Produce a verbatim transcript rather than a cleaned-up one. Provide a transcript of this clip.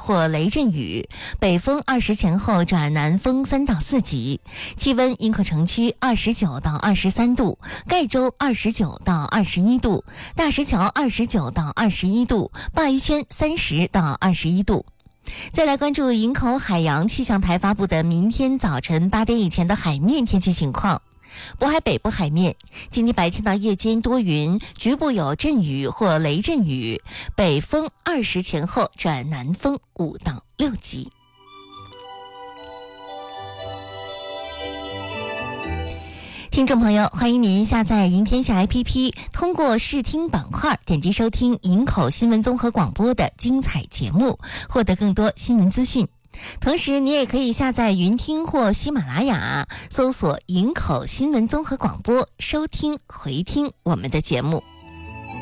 或雷阵雨，北风二十前后转南风三到四级。气温迎客城区二十九到二十三度，盖州二十九到二十一度，大石桥二十九到二十一度，鲅鱼圈三十到二十一度。再来关注营口海洋气象台发布的明天早晨八点以前的海面天气情况。渤海北部海面，今天白天到夜间多云，局部有阵雨或雷阵雨，北风二十前后转南风五到六级。听众朋友，欢迎您下载赢天下 A P P， 通过视听板块点击收听营口新闻综合广播的精彩节目，获得更多新闻资讯。同时你也可以下载云听或喜马拉雅，搜索营口新闻综合广播，收听回听我们的节目。